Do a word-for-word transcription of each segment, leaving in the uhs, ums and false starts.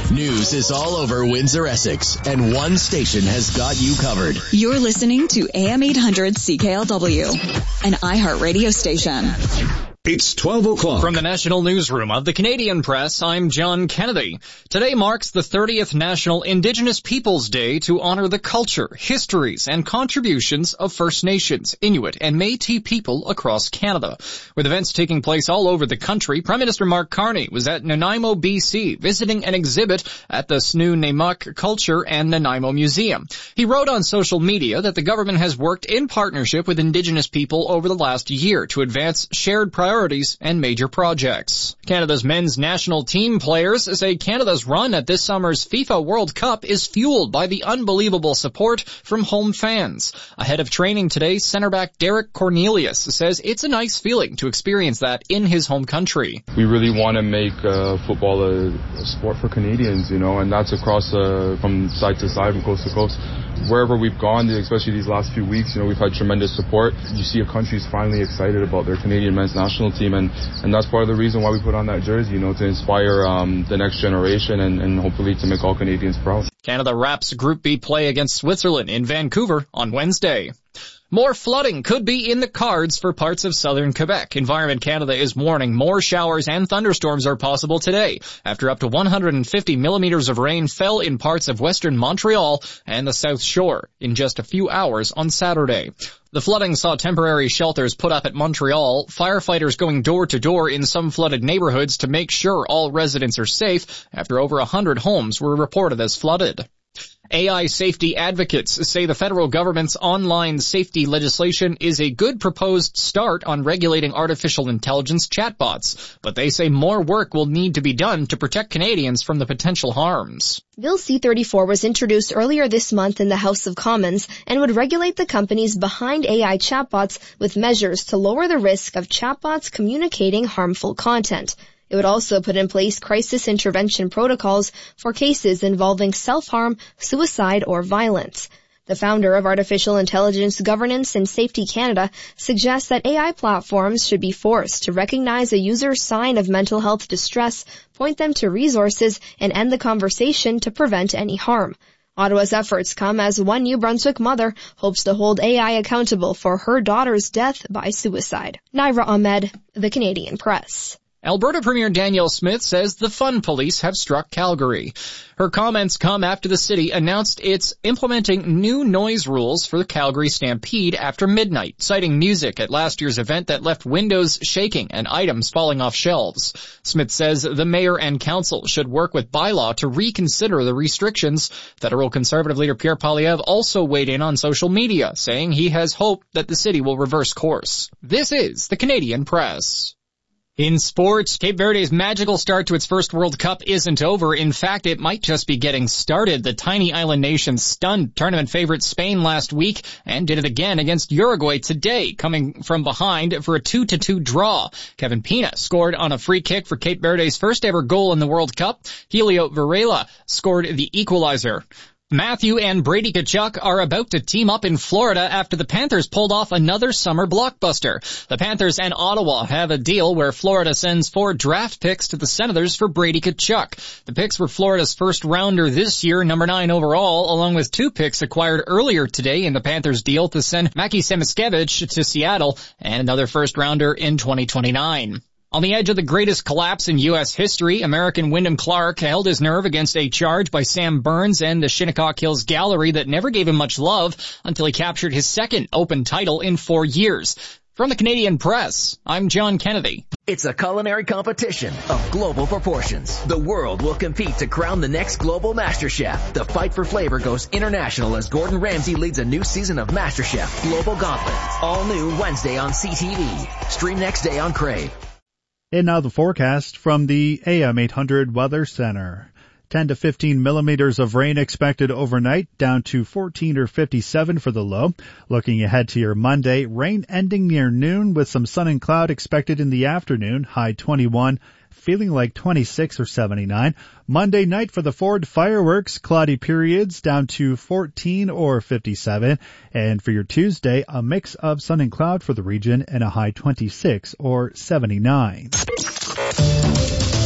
News is all over Windsor-Essex, and one station has got you covered. You're listening to A M eight hundred C K L W, an iHeartRadio station. It's twelve o'clock. From the National Newsroom of the Canadian Press, I'm John Kennedy. Today marks the thirtieth National Indigenous Peoples Day to honor the culture, histories, and contributions of First Nations, Inuit, and Métis people across Canada. With events taking place all over the country, Prime Minister Mark Carney was at Nanaimo, B C, visiting an exhibit at the Snuneymuxw Culture and Nanaimo Museum. He wrote on social media that the government has worked in partnership with Indigenous people over the last year to advance shared priorities priorities and major projects. Canada's men's national team players say Canada's run at this summer's FIFA World Cup is fueled by the unbelievable support from home fans. Ahead of training today, center back Derek Cornelius says it's a nice feeling to experience that in his home country. We really want to make uh, football a, a sport for Canadians, you know, and that's across uh, from side to side, from coast to coast. Wherever we've gone, especially these last few weeks, you know, we've had tremendous support. You see a country's finally excited about their Canadian men's national team, and, and that's part of the reason why we put on that jersey, you know, to inspire um, the next generation and, and hopefully to make all Canadians proud. Canada wraps Group B play against Switzerland in Vancouver on Wednesday. More flooding could be in the cards for parts of southern Quebec. Environment Canada is warning more showers and thunderstorms are possible today after up to one hundred fifty millimeters of rain fell in parts of western Montreal and the South Shore in just a few hours on Saturday. The flooding saw temporary shelters put up at Montreal, firefighters going door to door in some flooded neighborhoods to make sure all residents are safe after over one hundred homes were reported as flooded. A I safety advocates say the federal government's online safety legislation is a good proposed start on regulating artificial intelligence chatbots, but they say more work will need to be done to protect Canadians from the potential harms. Bill C thirty-four was introduced earlier this month in the House of Commons and would regulate the companies behind A I chatbots with measures to lower the risk of chatbots communicating harmful content. It would also put in place crisis intervention protocols for cases involving self-harm, suicide, or violence. The founder of Artificial Intelligence Governance and Safety Canada suggests that A I platforms should be forced to recognize a user's sign of mental health distress, point them to resources, and end the conversation to prevent any harm. Ottawa's efforts come as one New Brunswick mother hopes to hold A I accountable for her daughter's death by suicide. Naira Ahmed, The Canadian Press. Alberta Premier Danielle Smith says the fun police have struck Calgary. Her comments come after the city announced it's implementing new noise rules for the Calgary Stampede after midnight, citing music at last year's event that left windows shaking and items falling off shelves. Smith says the mayor and council should work with bylaw to reconsider the restrictions. Federal Conservative leader Pierre Poilievre also weighed in on social media, saying he has hope that the city will reverse course. This is the Canadian Press. In sports, Cape Verde's magical start to its first World Cup isn't over. In fact, it might just be getting started. The tiny island nation stunned tournament favorite Spain last week and did it again against Uruguay today, coming from behind for a two to two draw. Kevin Pina scored on a free kick for Cape Verde's first ever goal in the World Cup. Helio Varela scored the equalizer. Matthew and Brady Tkachuk are about to team up in Florida after the Panthers pulled off another summer blockbuster. The Panthers and Ottawa have a deal where Florida sends four draft picks to the Senators for Brady Tkachuk. The picks were Florida's first rounder this year, number nine overall, along with two picks acquired earlier today in the Panthers deal to send Mackie Samoskevich to Seattle and another first rounder in twenty twenty-nine. On the edge of the greatest collapse in U S history, American Wyndham Clark held his nerve against a charge by Sam Burns and the Shinnecock Hills Gallery that never gave him much love until he captured his second Open title in four years. From the Canadian Press, I'm John Kennedy. It's a culinary competition of global proportions. The world will compete to crown the next global MasterChef. The fight for flavor goes international as Gordon Ramsay leads a new season of MasterChef Global Gauntlet. All new Wednesday on C T V. Stream next day on Crave. And now the forecast from the A M eight hundred Weather Center. ten to fifteen millimeters of rain expected overnight, down to fourteen or fifty-seven for the low. Looking ahead to your Monday, rain ending near noon with some sun and cloud expected in the afternoon, high twenty-one, feeling like twenty-six or seventy-nine. Monday night for the Ford fireworks, cloudy periods down to fourteen or fifty-seven. And for your Tuesday, a mix of sun and cloud for the region and a high twenty-six or seventy-nine.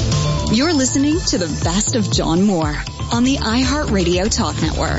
You're listening to the best of John Moore on the iHeartRadio Talk Network.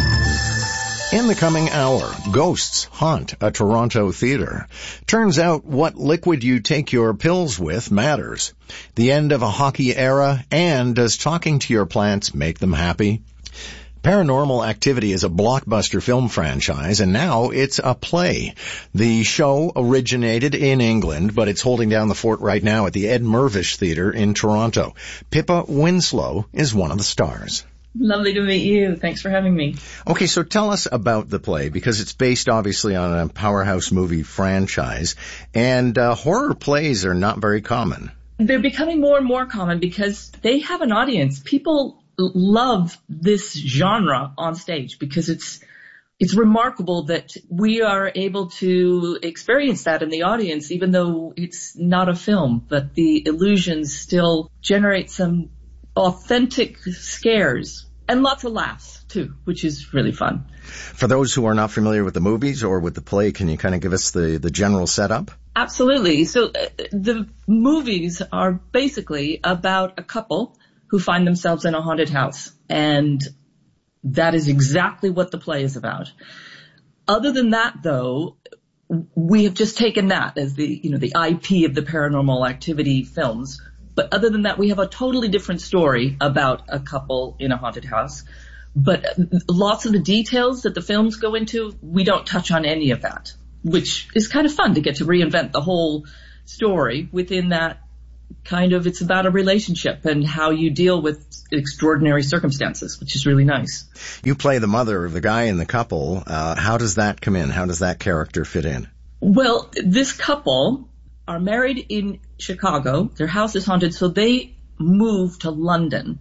In the coming hour, ghosts haunt a Toronto theater. Turns out what liquid you take your pills with matters. The end of a hockey era, and does talking to your plants make them happy? Paranormal Activity is a blockbuster film franchise, and now it's a play. The show originated in England, but it's holding down the fort right now at the Ed Mirvish Theatre in Toronto. Pippa Winslow is one of the stars. Lovely to meet you. Thanks for having me. Okay, so tell us about the play, because it's based obviously on a powerhouse movie franchise, and uh, horror plays are not very common. They're becoming more and more common because they have an audience. People love this genre on stage because it's it's remarkable that we are able to experience that in the audience, even though it's not a film, but the illusions still generate some authentic scares and lots of laughs too, which is really fun. For those who are not familiar with the movies or with the play, can you kind of give us the, the general setup? Absolutely. So uh, the movies are basically about a couple who find themselves in a haunted house. And that is exactly what the play is about. Other than that, though, we have just taken that as the, you know, the I P of the Paranormal Activity films. But other than that, we have a totally different story about a couple in a haunted house. But lots of the details that the films go into, we don't touch on any of that, which is kind of fun to get to reinvent the whole story within that. Kind of, it's about a relationship and how you deal with extraordinary circumstances, which is really nice. You play the mother of the guy in the couple. Uh, how does that come in? How does that character fit in? Well, this couple are married in Chicago. Their house is haunted, so they move to London.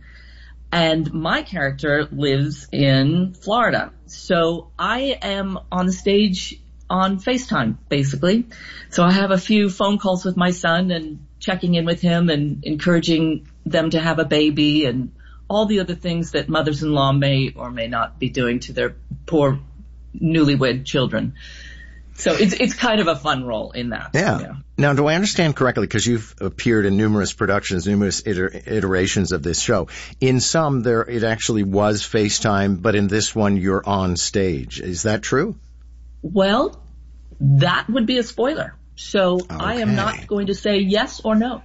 And my character lives in Florida. So I am on the stage on FaceTime, basically. So I have a few phone calls with my son and checking in with him and encouraging them to have a baby and all the other things that mothers-in-law may or may not be doing to their poor newlywed children. So it's it's kind of a fun role in that. Yeah. yeah. Now, do I understand correctly, because you've appeared in numerous productions, numerous iter- iterations of this show. In some, there it actually was FaceTime, but in this one, you're on stage. Is that true? Well, that would be a spoiler. So okay. I am not going to say yes or no.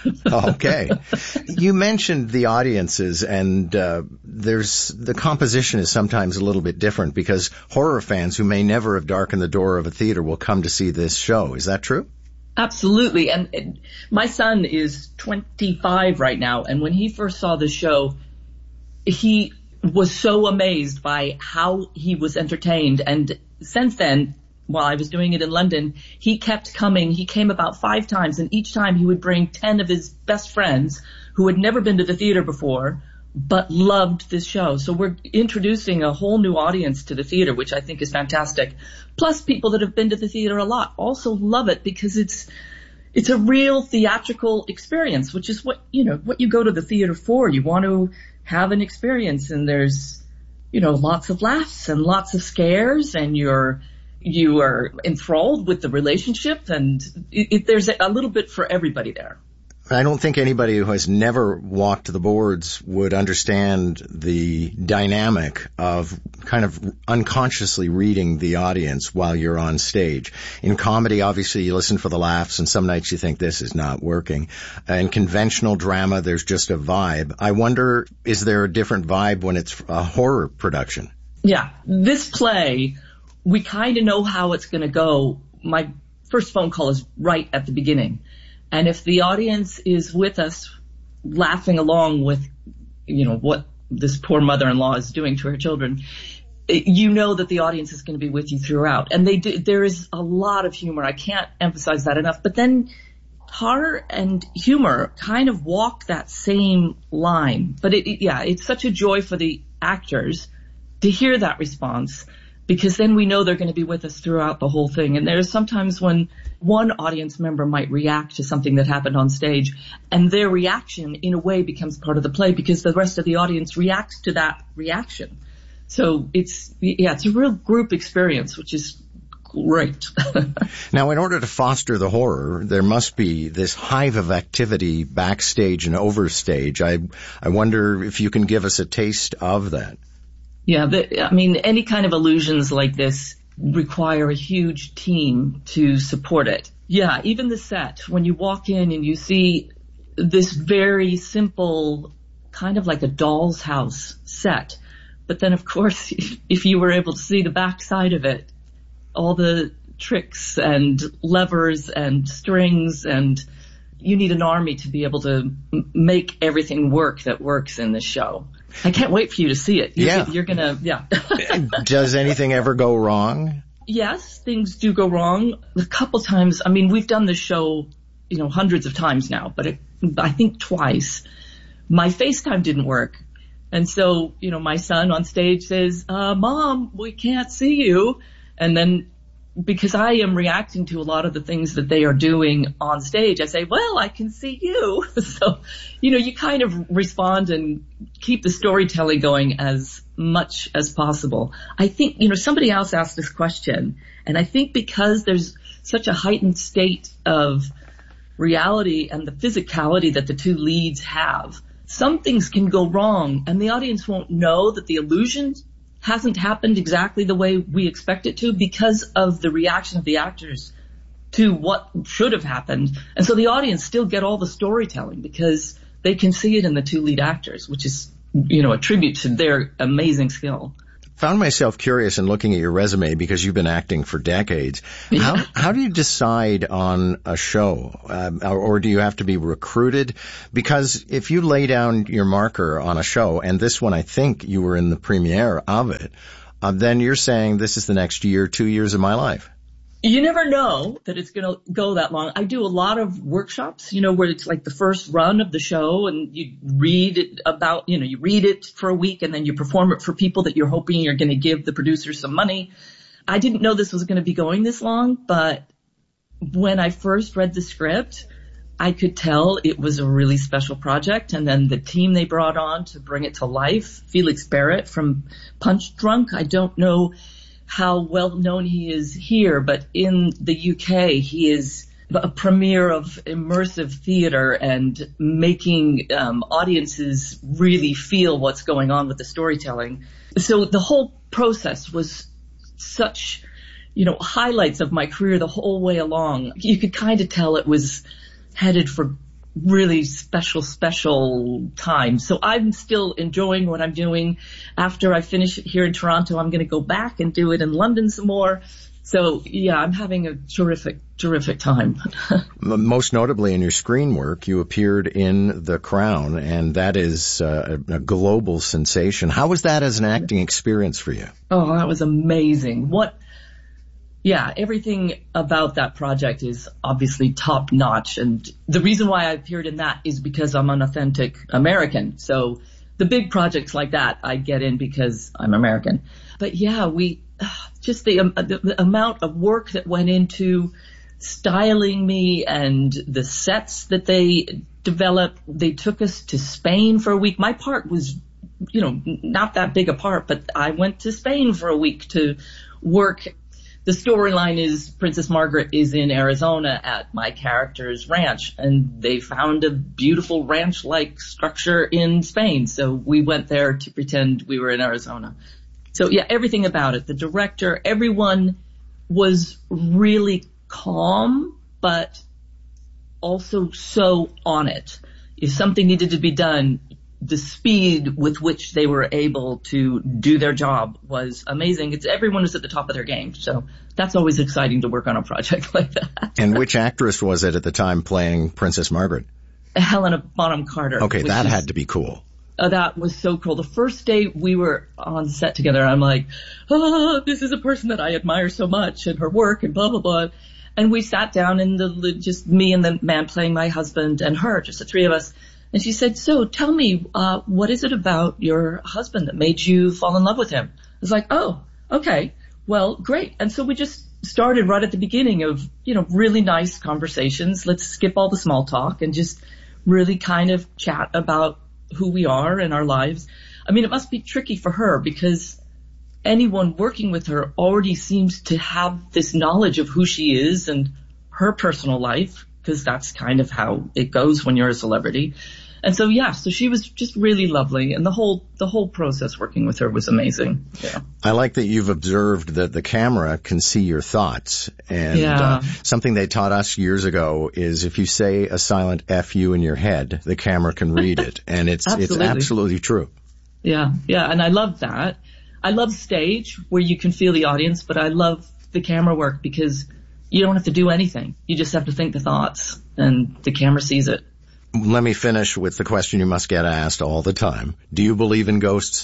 Okay. You mentioned the audiences, and uh, there's the composition is sometimes a little bit different because horror fans who may never have darkened the door of a theater will come to see this show. Is that true? Absolutely. And, and my son is twenty-five right now, and when he first saw the show, he was so amazed by how he was entertained. And since then, while I was doing it in London, he kept coming. He came about five times, and each time he would bring ten of his best friends who had never been to the theater before, but loved this show. So we're introducing a whole new audience to the theater, which I think is fantastic. Plus people that have been to the theater a lot also love it because it's, it's a real theatrical experience, which is what, you know, what you go to the theater for. You want to have an experience, and there's, you know, lots of laughs and lots of scares, and you're, you are enthralled with the relationship, and it, it, there's a, a little bit for everybody there. I don't think anybody who has never walked the boards would understand the dynamic of kind of unconsciously reading the audience while you're on stage. In comedy, obviously, you listen for the laughs, and some nights you think this is not working. In conventional drama, there's just a vibe. I wonder, is there a different vibe when it's a horror production? Yeah. This play, we kind of know how it's going to go. My first phone call is right at the beginning. And if the audience is with us laughing along with, you know, what this poor mother-in-law is doing to her children, you know that the audience is going to be with you throughout. And they do, there is a lot of humor. I can't emphasize that enough. But then horror and humor kind of walk that same line. But it, it, yeah, it's such a joy for the actors to hear that response, because then we know they're going to be with us throughout the whole thing. And there's sometimes when one audience member might react to something that happened on stage, and their reaction in a way becomes part of the play because the rest of the audience reacts to that reaction. So it's, yeah, it's a real group experience, which is great. Now, in order to foster the horror, there must be this hive of activity backstage and overstage. I I wonder if you can give us a taste of that. Yeah, the, I mean, any kind of illusions like this require a huge team to support it. Yeah, even the set, when you walk in and you see this very simple, kind of like a doll's house set, but then of course, if you were able to see the backside of it, all the tricks and levers and strings, and you need an army to be able to m- make everything work that works in this show. I can't wait for you to see it. You're, yeah. You're gonna, yeah. Does anything ever go wrong? Yes, things do go wrong. A couple times, I mean, we've done this show, you know, hundreds of times now, but it, I think twice. My FaceTime didn't work. And so, you know, my son on stage says, uh, Mom, we can't see you. And then because I am reacting to a lot of the things that they are doing on stage, I say, well, I can see you. So, you know, you kind of respond and keep the storytelling going as much as possible. I think, you know, somebody else asked this question, and I think because there's such a heightened state of reality and the physicality that the two leads have, some things can go wrong and the audience won't know that the illusion hasn't happened exactly the way we expect it to because of the reaction of the actors to what should have happened. And so the audience still get all the storytelling because they can see it in the two lead actors, which is, you know, a tribute to their amazing skill. Found myself curious in looking at your resume because you've been acting for decades. How Yeah. how do you decide on a show, uh, or, or do you have to be recruited? Because if you lay down your marker on a show, and this one I think you were in the premiere of it, uh, then you're saying this is the next year, two years of my life. You never know that it's going to go that long. I do a lot of workshops, you know, where it's like the first run of the show and you read it about, you know, you read it for a week and then you perform it for people that you're hoping you're going to give the producers some money. I didn't know this was going to be going this long, but when I first read the script, I could tell it was a really special project. And then the team they brought on to bring it to life, Felix Barrett from Punch Drunk, I don't know how well known he is here, but in the U K, he is a premier of immersive theater and making um, audiences really feel what's going on with the storytelling. So the whole process was such, you know, highlights of my career the whole way along. You could kind of tell it was headed for really special, special time. So I'm still enjoying what I'm doing. After I finish it here in Toronto, I'm going to go back and do it in London some more. So yeah, I'm having a terrific, terrific time. Most notably in your screen work, you appeared in The Crown, and that is uh, a, a global sensation. How was that as an acting experience for you? Oh, that was amazing. What Yeah, everything about that project is obviously top notch. And the reason why I appeared in that is because I'm an authentic American. So the big projects like that, I get in because I'm American. But yeah, we, just the, um, the, the amount of work that went into styling me and the sets that they developed. They took us to Spain for a week. My part was, you know, not that big a part, but I went to Spain for a week to work. The storyline is Princess Margaret is in Arizona at my character's ranch, and they found a beautiful ranch-like structure in Spain. So we went there to pretend we were in Arizona. So yeah, everything about it, the director, everyone was really calm, but also so on it. If something needed to be done, the speed with which they were able to do their job was amazing. It's everyone was at the top of their game. So that's always exciting to work on a project like that. And which actress was it at the time playing Princess Margaret? Helena Bonham Carter. Okay, that is, had to be cool. Uh, that was so cool. The first day we were on set together, I'm like, oh, this is a person that I admire so much and her work and blah, blah, blah. And we sat down and the, just me and the man playing my husband and her, just the three of us. And she said, so tell me, uh, what is it about your husband that made you fall in love with him? I was like, oh, okay, well, great. And so we just started right at the beginning of, you know, really nice conversations. Let's skip all the small talk and just really kind of chat about who we are and our lives. I mean, it must be tricky for her because anyone working with her already seems to have this knowledge of who she is and her personal life, because that's kind of how it goes when you're a celebrity. And so, yeah, so she was just really lovely, and the whole the whole process working with her was amazing. Yeah. I like that you've observed that the camera can see your thoughts. And yeah. uh, something they taught us years ago is if you say a silent F you in your head, the camera can read it. And it's absolutely. it's absolutely true. Yeah, yeah, and I love that. I love stage where you can feel the audience, but I love the camera work because you don't have to do anything. You just have to think the thoughts, and the camera sees it. Let me finish with the question you must get asked all the time. Do you believe in ghosts?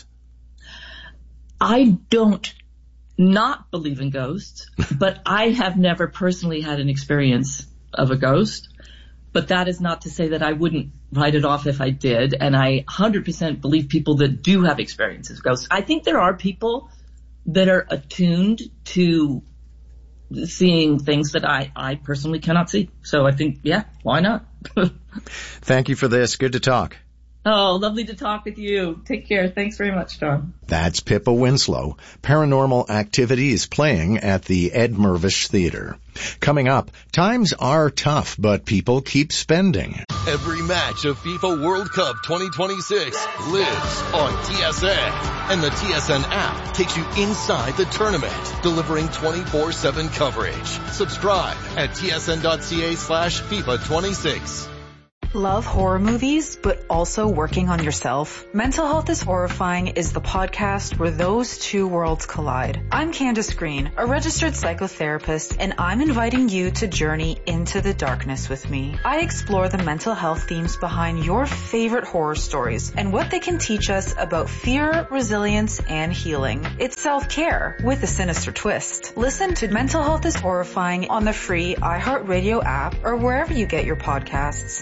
I don't not believe in ghosts, but I have never personally had an experience of a ghost. But that is not to say that I wouldn't write it off if I did. And I one hundred percent believe people that do have experiences of ghosts. I think there are people that are attuned to seeing things that I, I personally cannot see. So I think, yeah, why not? Thank you for this. Good to talk. Oh, lovely to talk with you. Take care. Thanks very much, John. That's Pippa Winslow. Paranormal Activity is playing at the Ed Mirvish Theater. Coming up, times are tough, but people keep spending. Every match of FIFA World Cup twenty twenty-six lives on T S N. And the T S N app takes you inside the tournament, delivering twenty-four seven coverage. Subscribe at tsn.ca slash FIFA 26. Love horror movies, but also working on yourself? Mental Health is Horrifying is the podcast where those two worlds collide. I'm Candace Green, a registered psychotherapist, and I'm inviting you to journey into the darkness with me. I explore the mental health themes behind your favorite horror stories and what they can teach us about fear, resilience, and healing. It's self-care with a sinister twist. Listen to Mental Health is Horrifying on the free iHeartRadio app or wherever you get your podcasts.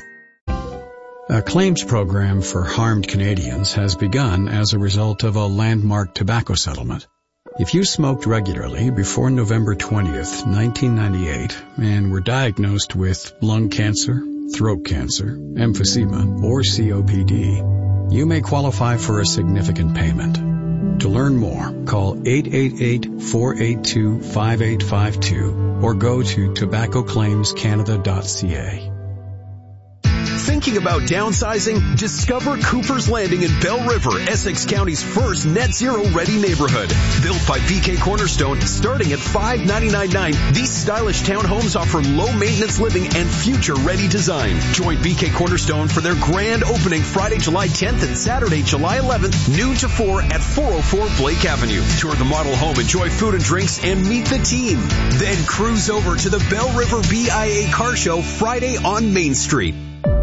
A claims program for harmed Canadians has begun as a result of a landmark tobacco settlement. If you smoked regularly before November twentieth, nineteen ninety-eight, and were diagnosed with lung cancer, throat cancer, emphysema, or C O P D, you may qualify for a significant payment. To learn more, call eight eight eight, four eight two, five eight five two or go to tobacco claims canada dot c a. Thinking about downsizing? Discover Cooper's Landing in Bell River, Essex County's first net zero ready neighborhood. Built by B K Cornerstone, starting at five ninety-nine nine, these stylish townhomes offer low maintenance living and future ready design. Join B K Cornerstone for their grand opening Friday, July tenth and Saturday, July eleventh, noon to four at four oh four Blake Avenue. Tour the model home, enjoy food and drinks, and meet the team. Then cruise over to the Bell River B I A Car Show Friday on Main Street.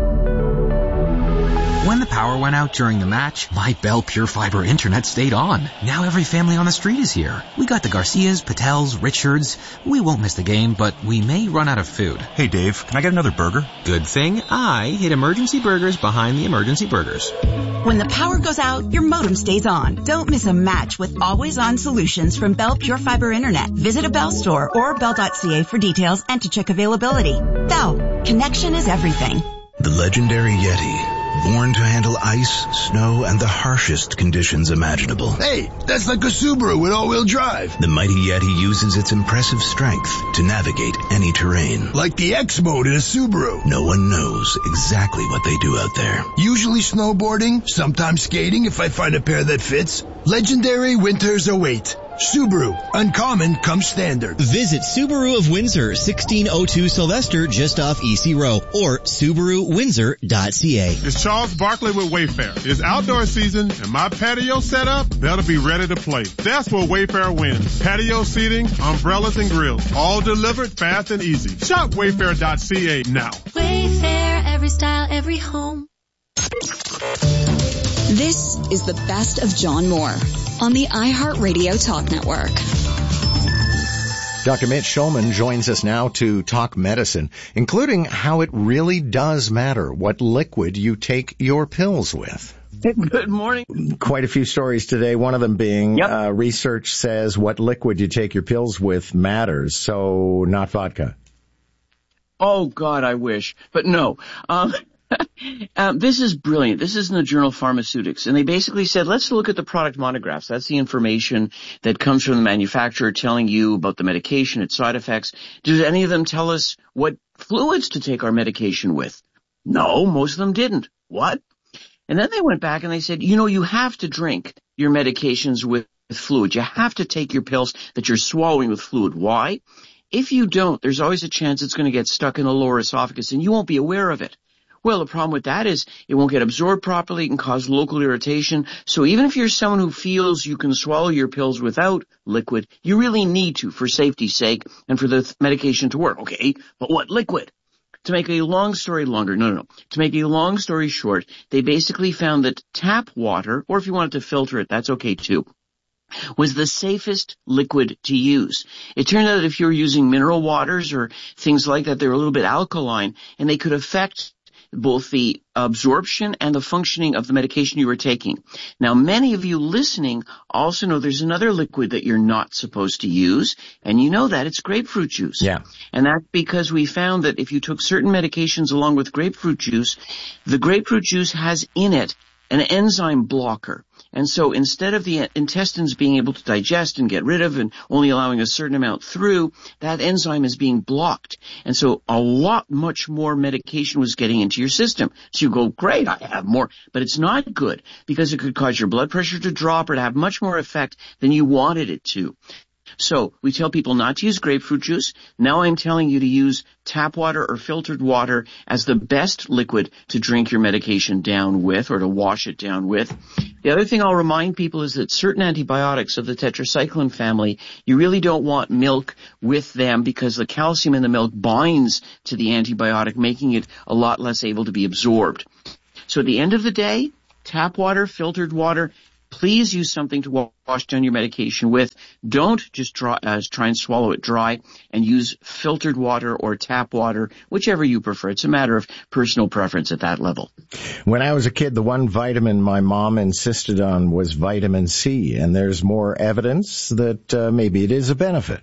When the power went out during the match, my Bell Pure Fiber internet stayed on. Now every family on the street is here. We got the Garcias, Patels, Richards. We won't miss the game, but we may run out of food. Hey Dave, can I get another burger? Good thing I hid Emergency Burgers behind the Emergency Burgers. When the power goes out, your modem stays on. Don't miss a match with always-on solutions from Bell Pure Fiber Internet. Visit a Bell store or bell dot c a for details and to check availability. Bell, connection is everything. The legendary Yeti. Born to handle ice, snow, and the harshest conditions imaginable. Hey, that's like a Subaru with all-wheel drive. The mighty Yeti uses its impressive strength to navigate any terrain. Like the X mode in a Subaru. No one knows exactly what they do out there. Usually snowboarding, sometimes skating if I find a pair that fits. Legendary winters await. Subaru. Uncommon comes standard. Visit Subaru of Windsor, sixteen oh two Sylvester, just off E C Row, or Subaru Windsor dot c a. It's Charles Barkley with Wayfair. It's outdoor season, and my patio setup better be ready to play. That's where Wayfair wins. Patio seating, umbrellas, and grills. All delivered fast and easy. Shop Wayfair dot c a now. Wayfair, every style, every home. This is the best of John Moore on the iHeartRadio Talk Network. Doctor Mitch Schulman joins us now to talk medicine, including how it really does matter what liquid you take your pills with. Good morning. Quite a few stories today, one of them being yep. uh, research says what liquid you take your pills with matters, so not vodka. Oh, God, I wish. But no. Um um, this is brilliant. This is in the journal Pharmaceutics. And they basically said, let's look at the product monographs. That's the information that comes from the manufacturer telling you about the medication, its side effects. Do any of them tell us what fluids to take our medication with? No, most of them didn't. What? And then they went back and they said, you know, you have to drink your medications with fluid. You have to take your pills that you're swallowing with fluid. Why? If you don't, there's always a chance it's going to get stuck in the lower esophagus and you won't be aware of it. Well, the problem with that is it won't get absorbed properly. It can cause local irritation. So even if you're someone who feels you can swallow your pills without liquid, you really need to for safety's sake and for the th- medication to work. Okay, but what liquid? To make a long story longer, no, no, no. To make a long story short, they basically found that tap water, or if you wanted to filter it, that's okay too, was the safest liquid to use. It turned out that if you were using mineral waters or things like that, they were a little bit alkaline, and they could affect both the absorption and the functioning of the medication you were taking. Now, many of you listening also know there's another liquid that you're not supposed to use, and you know that it's grapefruit juice. Yeah. And that's because we found that if you took certain medications along with grapefruit juice, the grapefruit juice has in it an enzyme blocker. And so instead of the intestines being able to digest and get rid of and only allowing a certain amount through, that enzyme is being blocked. And so a lot much more medication was getting into your system. So you go, great, I have more. But it's not good because it could cause your blood pressure to drop or to have much more effect than you wanted it to. So we tell people not to use grapefruit juice. Now I'm telling you to use tap water or filtered water as the best liquid to drink your medication down with or to wash it down with. The other thing I'll remind people is that certain antibiotics of the tetracycline family, you really don't want milk with them because the calcium in the milk binds to the antibiotic, making it a lot less able to be absorbed. So at the end of the day, tap water, filtered water, please use something to wash down your medication with. Don't just try, uh, try and swallow it dry, and use filtered water or tap water, whichever you prefer. It's a matter of personal preference at that level. When I was a kid, the one vitamin my mom insisted on was vitamin C, and there's more evidence that uh, maybe it is a benefit.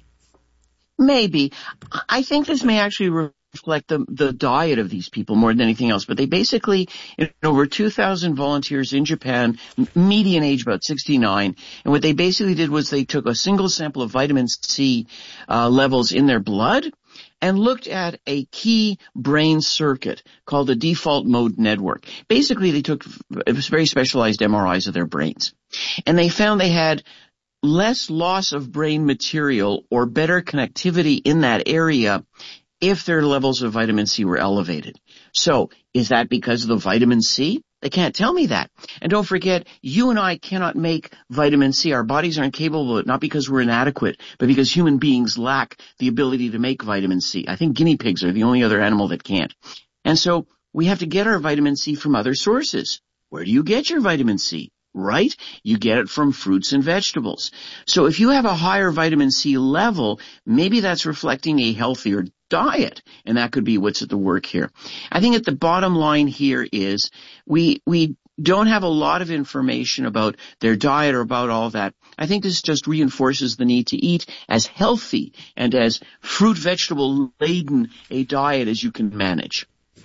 Maybe. I think this may actually re- reflect the, the diet of these people more than anything else. But they basically, you know, over two thousand volunteers in Japan, median age about sixty-nine. And what they basically did was they took a single sample of vitamin C uh, levels in their blood and looked at a key brain circuit called the default mode network. Basically, they took very specialized M R Is of their brains. And they found they had less loss of brain material or better connectivity in that area if their levels of vitamin C were elevated. So, is that because of the vitamin C? They can't tell me that. And don't forget, you and I cannot make vitamin C. Our bodies aren't capable of it, not because we're inadequate, but because human beings lack the ability to make vitamin C. I think guinea pigs are the only other animal that can't. And so, we have to get our vitamin C from other sources. Where do you get your vitamin C? Right? You get it from fruits and vegetables. So if you have a higher vitamin C level, maybe that's reflecting a healthier diet, and that could be what's at the work here. I think at the bottom line here is we we don't have a lot of information about their diet or about all that. I think this just reinforces the need to eat as healthy and as fruit vegetable laden a diet as you can manage.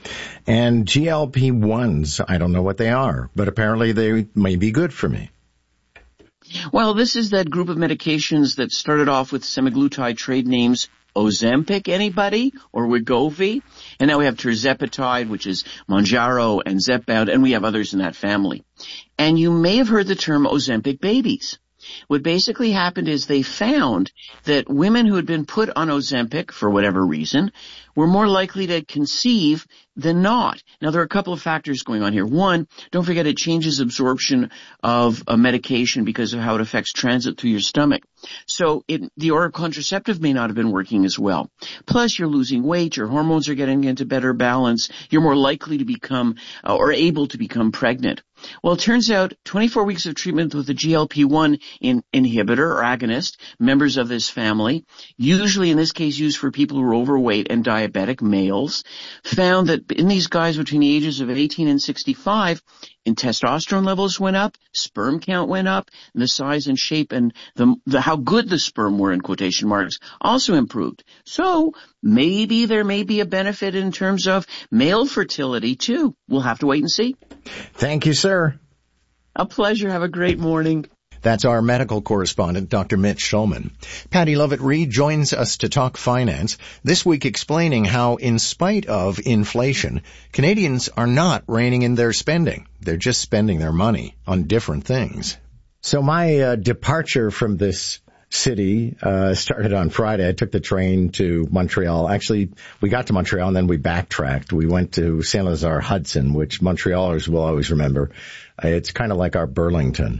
And G L P ones, I don't know what they are, but apparently they may be good for me. Well, this is that group of medications that started off with semaglutide trade names Ozempic, anybody? Or Wegovy? And now we have tirzepatide, which is Mounjaro and Zepbound, and we have others in that family. And you may have heard the term Ozempic babies. What basically happened is they found that women who had been put on Ozempic, for whatever reason, were more likely to conceive than not. Now, there are a couple of factors going on here. One, don't forget it changes absorption of a medication because of how it affects transit through your stomach. So it, the oral contraceptive may not have been working as well. Plus, you're losing weight, your hormones are getting into better balance, you're more likely to become uh, or able to become pregnant. Well, it turns out twenty-four weeks of treatment with a G L P one in, inhibitor or agonist, members of this family, usually in this case used for people who are overweight and diabetic, diabetic males, found that in these guys between the ages of eighteen and sixty-five, and testosterone levels went up, sperm count went up, and the size and shape and the, the how good the sperm were in quotation marks also improved. So maybe there may be a benefit in terms of male fertility too. We'll have to wait and see. Thank you, sir. A pleasure. Have a great morning. That's our medical correspondent, Doctor Mitch Shulman. Patty Lovett-Reed joins us to talk finance, this week explaining how, in spite of inflation, Canadians are not reining in their spending. They're just spending their money on different things. So my uh, departure from this city uh started on Friday. I took the train to Montreal. Actually, we got to Montreal and then we backtracked. We went to Saint Lazare Hudson, which Montrealers will always remember. Uh, it's kind of like our Burlington.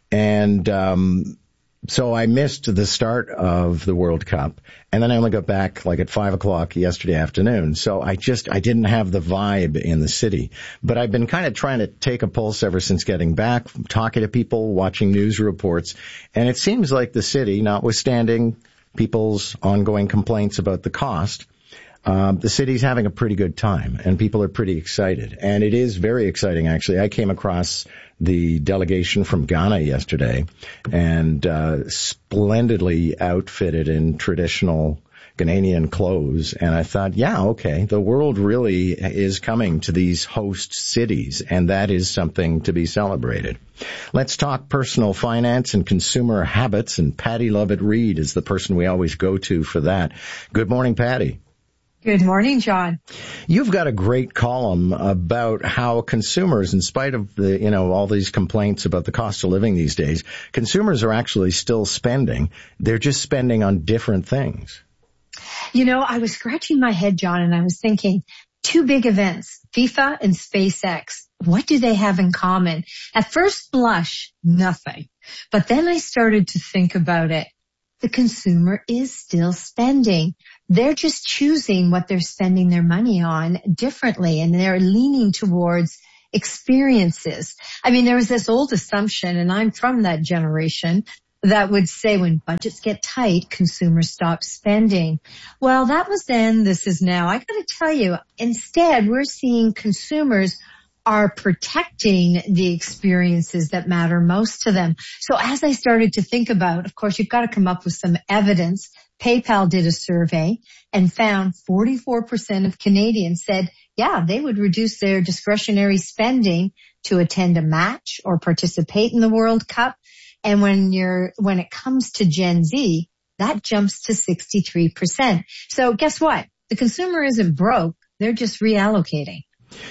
And um so I missed the start of the World Cup, and then I only got back like at five o'clock yesterday afternoon. So I just, I didn't have the vibe in the city. But I've been kind of trying to take a pulse ever since getting back, talking to people, watching news reports. And it seems like the city, notwithstanding people's ongoing complaints about the cost, Um, the city's having a pretty good time, and people are pretty excited. And it is very exciting, actually. I came across the delegation from Ghana yesterday, and uh, splendidly outfitted in traditional Ghanaian clothes. And I thought, yeah, okay, the world really is coming to these host cities, and that is something to be celebrated. Let's talk personal finance and consumer habits, and Patty Lovett-Reed is the person we always go to for that. Good morning, Patty. Good morning, John. You've got a great column about how consumers, in spite of the, you know, all these complaints about the cost of living these days, consumers are actually still spending. They're just spending on different things. You know, I was scratching my head, John, and I was thinking, two big events, FIFA and SpaceX. What do they have in common? At first blush, nothing. But then I started to think about it. The consumer is still spending. They're just choosing what they're spending their money on differently, and they're leaning towards experiences. I mean, there was this old assumption, and I'm from that generation, that would say when budgets get tight, consumers stop spending. Well, that was then, this is now. I got to tell you, instead, we're seeing consumers are protecting the experiences that matter most to them. So as I started to think about, of course, you've got to come up with some evidence. PayPal did a survey and found forty-four percent of Canadians said, yeah, they would reduce their discretionary spending to attend a match or participate in the World Cup. And when you're, when it comes to Gen Z, that jumps to sixty-three percent. So guess what? The consumer isn't broke. They're just reallocating.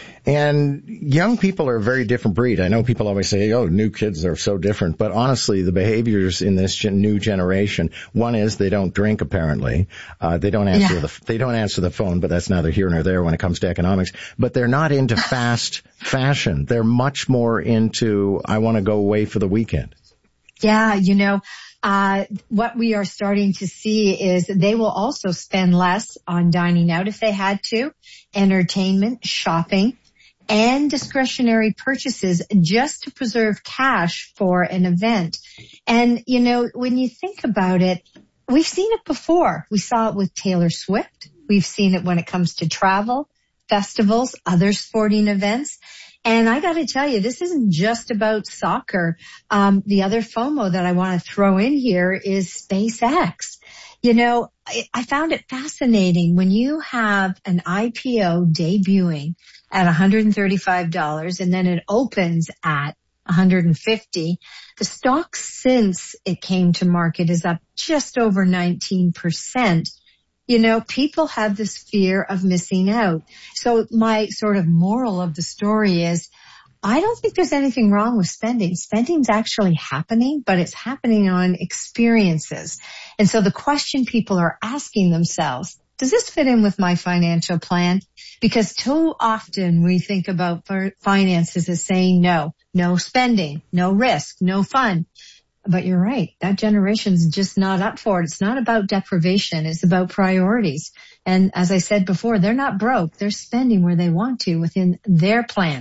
And young people are a very different breed. I know people always say, oh, new kids are so different. But honestly, the behaviors in this gen- new generation, one is they don't drink, apparently. Uh, they don't answer yeah. the, they don't answer the phone, but that's neither here nor there when it comes to economics. But they're not into fast fashion. They're much more into, I want to go away for the weekend. Yeah, you know, uh, what we are starting to see is they will also spend less on dining out if they had to, entertainment, shopping, and discretionary purchases just to preserve cash for an event. And, you know, when you think about it, we've seen it before. We saw it with Taylor Swift. We've seen it when it comes to travel, festivals, other sporting events. And I got to tell you, this isn't just about soccer. Um, the other FOMO that I want to throw in here is SpaceX. You know, I, I found it fascinating when you have an I P O debuting at one hundred thirty-five dollars and then it opens at one hundred fifty dollars. The stock since it came to market is up just over nineteen percent. You know, people have this fear of missing out. So my sort of moral of the story is, I don't think there's anything wrong with spending. Spending's actually happening, but it's happening on experiences. And so the question people are asking themselves, does this fit in with my financial plan? Because too often we think about finances as saying no, no spending, no risk, no fun. But you're right. That generation's just not up for it. It's not about deprivation. It's about priorities. And as I said before, they're not broke. They're spending where they want to within their plan,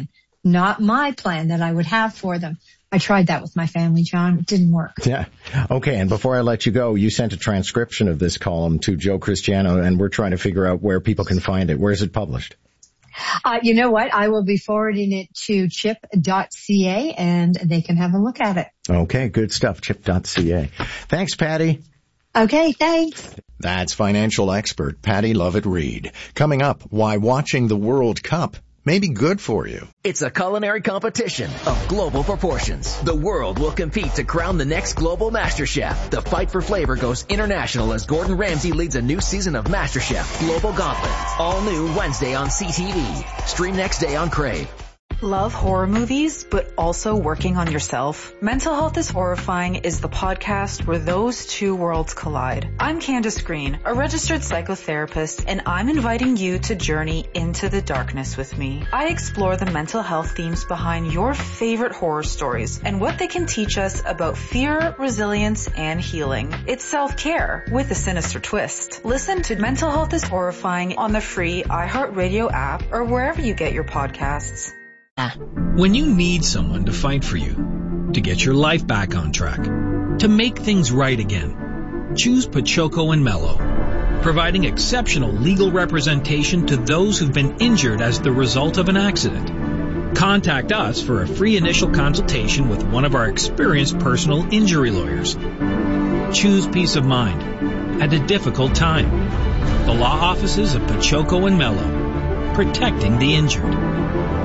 not my plan that I would have for them. I tried that with my family, John. It didn't work. Yeah. Okay. And before I let you go, you sent a transcription of this column to Joe Cristiano, and we're trying to figure out where people can find it. Where is it published? Uh, you know what? I will be forwarding it to chip dot c a and they can have a look at it. Okay. Good stuff. chip dot c a. Thanks, Patty. Okay. Thanks. That's financial expert Patty Lovett-Reed. Coming up, why watching the World Cup may be good for you. It's a culinary competition of global proportions. The world will compete to crown the next global master chef. The fight for flavor goes international as Gordon Ramsay leads a new season of MasterChef Global Gauntlet. All new Wednesday on C T V. Stream next day on Crave. Love horror movies, but also working on yourself? Mental Health is Horrifying is the podcast where those two worlds collide. I'm Candace Green, a registered psychotherapist, and I'm inviting you to journey into the darkness with me. I explore the mental health themes behind your favorite horror stories and what they can teach us about fear, resilience, and healing. It's self-care with a sinister twist. Listen to Mental Health is Horrifying on the free iHeartRadio app or wherever you get your podcasts. When you need someone to fight for you, to get your life back on track, to make things right again, choose Pachoco and Mello, providing exceptional legal representation to those who've been injured as the result of an accident. Contact us for a free initial consultation with one of our experienced personal injury lawyers. Choose peace of mind at a difficult time. The law offices of Pachoco and Mello, protecting the injured.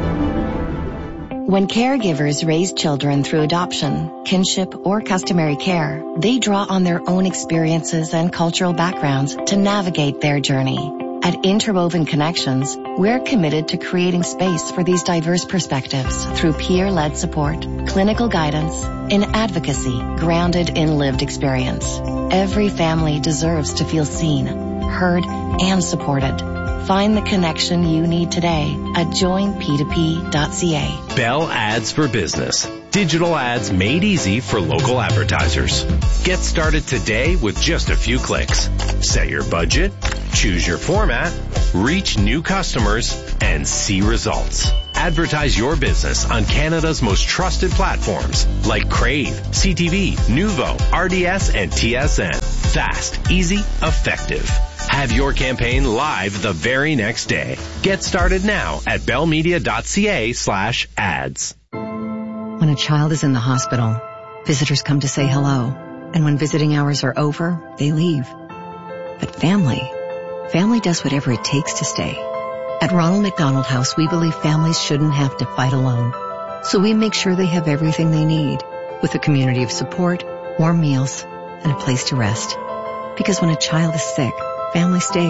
When caregivers raise children through adoption, kinship, or customary care, they draw on their own experiences and cultural backgrounds to navigate their journey. At Interwoven Connections, we're committed to creating space for these diverse perspectives through peer-led support, clinical guidance, and advocacy grounded in lived experience. Every family deserves to feel seen, heard, and supported. Find the connection you need today at join p two p dot c a. Bell Ads for Business. Digital ads made easy for local advertisers. Get started today with just a few clicks. Set your budget, choose your format, reach new customers, and see results. Advertise your business on Canada's most trusted platforms like Crave, C T V, Nuvo, R D S, and T S N. Fast, easy, effective. Have your campaign live the very next day. Get started now at bellmedia dot c a slash ads. When a child is in the hospital, visitors come to say hello. And when visiting hours are over, they leave. But family, family does whatever it takes to stay. At Ronald McDonald House, we believe families shouldn't have to fight alone. So we make sure they have everything they need, with a community of support, warm meals, and a place to rest. Because when a child is sick, family stays.